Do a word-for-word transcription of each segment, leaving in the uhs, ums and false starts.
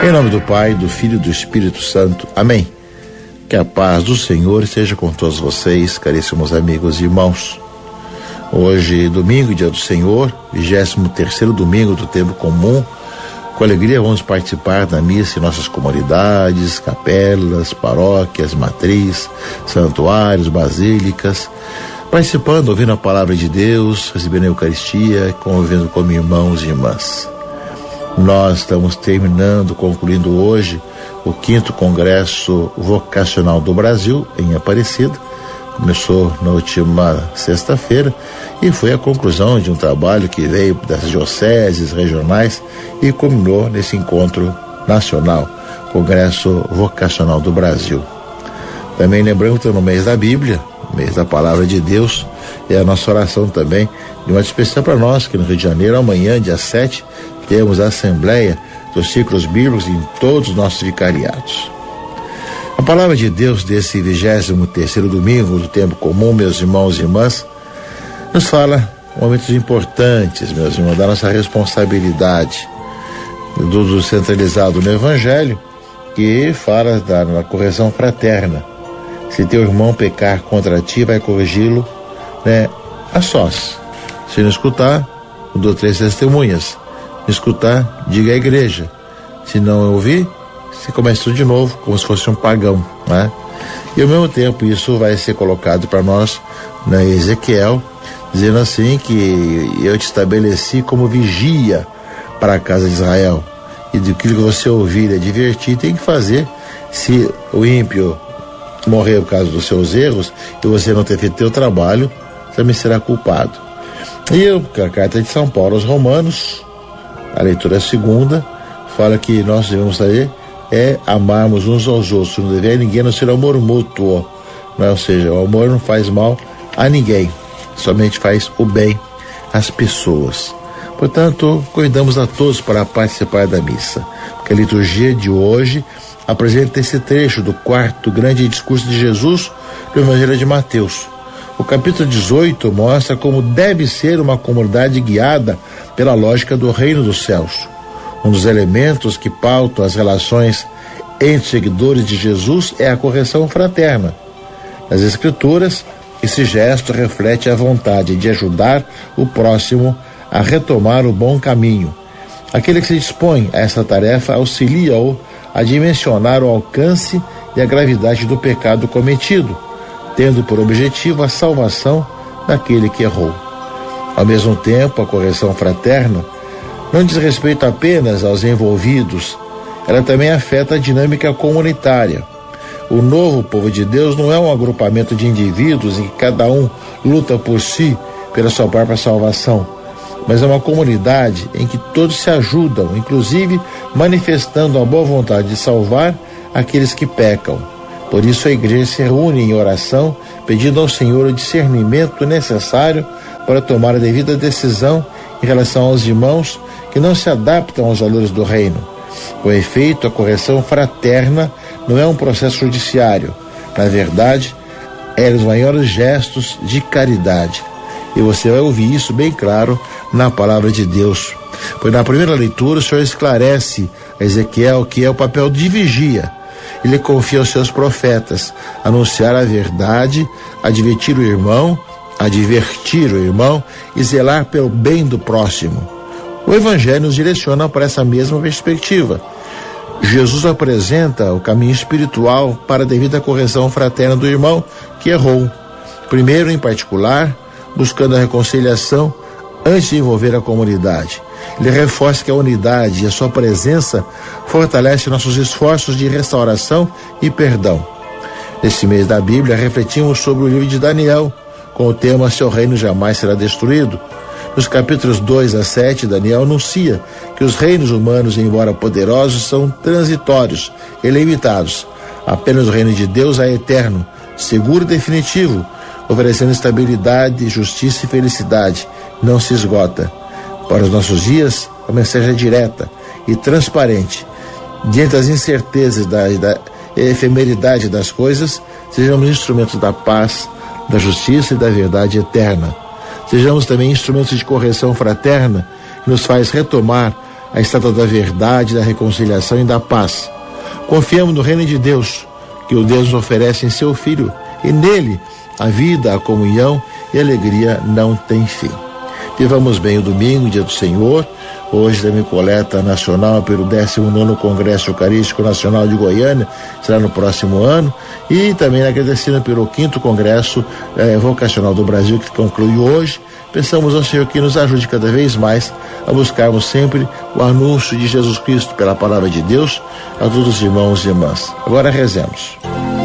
Em nome do Pai, do Filho e do Espírito Santo. Amém. Que a paz do Senhor esteja com todos vocês, caríssimos amigos e irmãos. Hoje, domingo, dia do Senhor, vigésimo terceiro domingo do tempo comum. Com alegria vamos participar da missa em nossas comunidades, capelas, paróquias, matriz, santuários, basílicas, participando, ouvindo a palavra de Deus, recebendo a Eucaristia, convivendo com irmãos e irmãs. Nós estamos terminando, concluindo hoje o quinto Congresso Vocacional do Brasil, em Aparecida. Começou na última sexta-feira e foi a conclusão de um trabalho que veio das dioceses regionais e culminou nesse encontro nacional, Congresso Vocacional do Brasil. Também lembrando que estamos no mês da Bíblia, mês da Palavra de Deus, e a nossa oração também de uma especial para nós, que no Rio de Janeiro, amanhã, dia sete, temos a Assembleia dos Ciclos Bíblicos em todos os nossos vicariatos. A palavra de Deus desse vigésimo terceiro domingo do tempo comum, meus irmãos e irmãs, nos fala momentos importantes, meus irmãos, da nossa responsabilidade, do, do centralizado no Evangelho, que fala da, da correção fraterna. Se teu irmão pecar contra ti, vai corrigi-lo, né, a sós. Se não escutar, eu dou três testemunhas. Escutar, diga à igreja. Se não ouvir, você começa tudo de novo, como se fosse um pagão, né? E ao mesmo tempo isso vai ser colocado para nós na Ezequiel, dizendo assim que eu te estabeleci como vigia para a casa de Israel, e do que você ouvir e advertir tem que fazer. Se o ímpio morrer por causa dos seus erros e você não ter feito teu trabalho, também será culpado. E eu, a carta de São Paulo aos Romanos, a leitura segunda, fala que nós devemos saber é amarmos uns aos outros, não deve a ninguém não ser amor mútuo, não é? Ou seja, o amor não faz mal a ninguém, somente faz o bem às pessoas. Portanto, convidamos a todos para participar da missa, porque a liturgia de hoje apresenta esse trecho do quarto grande discurso de Jesus do Evangelho de Mateus. O capítulo dezoito mostra como deve ser uma comunidade guiada pela lógica do reino dos céus. Um dos elementos que pautam as relações entre seguidores de Jesus é a correção fraterna. Nas Escrituras, esse gesto reflete a vontade de ajudar o próximo a retomar o bom caminho. Aquele que se dispõe a essa tarefa auxilia-o a dimensionar o alcance e a gravidade do pecado cometido, tendo por objetivo a salvação daquele que errou. Ao mesmo tempo, a correção fraterna não diz respeito apenas aos envolvidos, ela também afeta a dinâmica comunitária. O novo povo de Deus não é um agrupamento de indivíduos em que cada um luta por si, pela sua própria salvação, mas é uma comunidade em que todos se ajudam, inclusive manifestando a boa vontade de salvar aqueles que pecam. Por isso a igreja se reúne em oração, pedindo ao Senhor o discernimento necessário para tomar a devida decisão em relação aos irmãos que não se adaptam aos valores do reino. Com efeito, a correção fraterna não é um processo judiciário. Na verdade, é um dos maiores gestos de caridade. E você vai ouvir isso bem claro na palavra de Deus. Pois na primeira leitura o Senhor esclarece a Ezequiel que é o papel de vigia. Ele confia aos seus profetas anunciar a verdade, advertir o irmão, advertir o irmão e zelar pelo bem do próximo. O Evangelho nos direciona para essa mesma perspectiva. Jesus apresenta o caminho espiritual para a devida correção fraterna do irmão que errou. Primeiro, em particular, buscando a reconciliação antes de envolver a comunidade. Ele reforça que a unidade e a sua presença fortalece nossos esforços de restauração e perdão. Neste mês da Bíblia, refletimos sobre o livro de Daniel, com o tema Seu Reino Jamais Será Destruído. Nos capítulos dois a sete, Daniel anuncia que os reinos humanos, embora poderosos, são transitórios e limitados. Apenas o reino de Deus é eterno, seguro e definitivo, oferecendo estabilidade, justiça e felicidade. Não se esgota. Para os nossos dias, a mensagem é direta e transparente. Diante das incertezas da, da efemeridade das coisas, sejamos instrumentos da paz, da justiça e da verdade eterna. Sejamos também instrumentos de correção fraterna que nos faz retomar a estátua da verdade, da reconciliação e da paz. Confiamos no reino de Deus, que o Deus nos oferece em seu Filho, e nele a vida, a comunhão e a alegria não tem fim. Vivamos bem o domingo, dia do Senhor. Hoje também coleta nacional pelo décimo nono Congresso Eucarístico Nacional de Goiânia, será no próximo ano, e também agradecendo pelo quinto Congresso eh, Vocacional do Brasil, que conclui hoje. Pensamos ao Senhor que nos ajude cada vez mais a buscarmos sempre o anúncio de Jesus Cristo pela palavra de Deus a todos os irmãos e irmãs. Agora rezemos.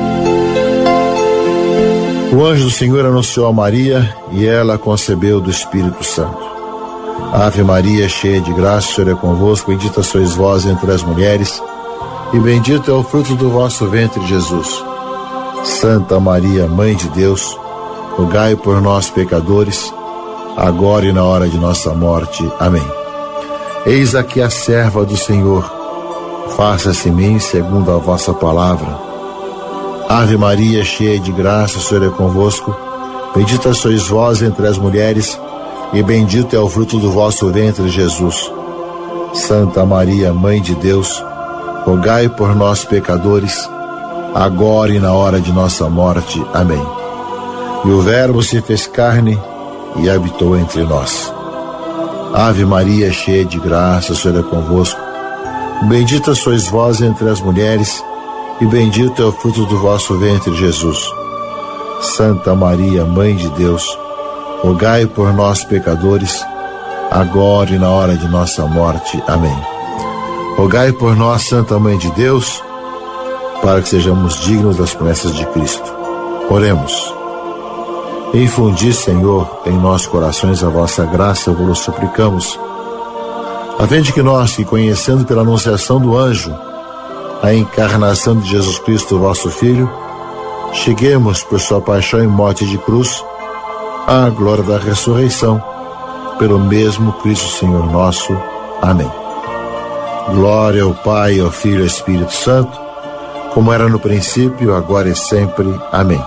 O anjo do Senhor anunciou a Maria e ela concebeu do Espírito Santo. Ave Maria, cheia de graça, o Senhor é convosco, bendita sois vós entre as mulheres, e bendito é o fruto do vosso ventre, Jesus. Santa Maria, Mãe de Deus, rogai por nós, pecadores, agora e na hora de nossa morte. Amém. Eis aqui a serva do Senhor, faça-se em mim segundo a vossa palavra. Ave Maria, cheia de graça, o Senhor é convosco, bendita sois vós entre as mulheres, e bendito é o fruto do vosso ventre, Jesus. Santa Maria, Mãe de Deus, rogai por nós, pecadores, agora e na hora de nossa morte. Amém. E o Verbo se fez carne e habitou entre nós. Ave Maria, cheia de graça, o Senhor é convosco, bendita sois vós entre as mulheres, e bendito é o fruto do vosso ventre, Jesus. Santa Maria, Mãe de Deus, rogai por nós, pecadores, agora e na hora de nossa morte. Amém. Rogai por nós, Santa Mãe de Deus, para que sejamos dignos das promessas de Cristo. Oremos. Infundi, Senhor, em nossos corações a vossa graça, vos suplicamos, a fim de que nós, que conhecendo pela anunciação do anjo a encarnação de Jesus Cristo, vosso Filho, cheguemos por sua paixão e morte de cruz à glória da ressurreição, pelo mesmo Cristo Senhor nosso. Amém. Glória ao Pai, ao Filho e ao Espírito Santo, como era no princípio, agora e sempre. Amém.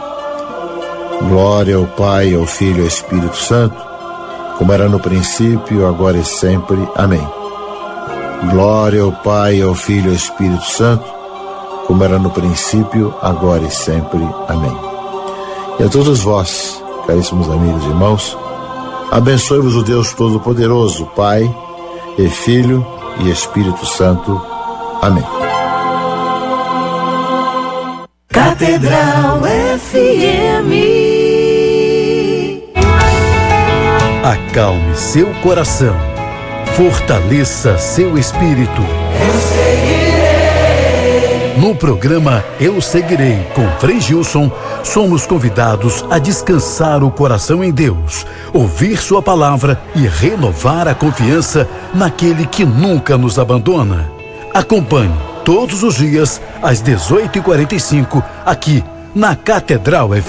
Glória ao Pai, ao Filho e ao Espírito Santo, como era no princípio, agora e sempre. Amém. Glória ao Pai, ao Filho e ao Espírito Santo, como era no princípio, agora e sempre. Amém. E a todos vós, caríssimos amigos e irmãos, abençoe-vos o Deus Todo-Poderoso, Pai e Filho e Espírito Santo. Amém. Catedral F M. Acalme seu coração, fortaleça seu espírito. Eu seguirei. No programa Eu Seguirei, com Frei Gilson, somos convidados a descansar o coração em Deus, ouvir sua palavra e renovar a confiança naquele que nunca nos abandona. Acompanhe todos os dias às dezoito e quarenta e cinco aqui na Catedral F M.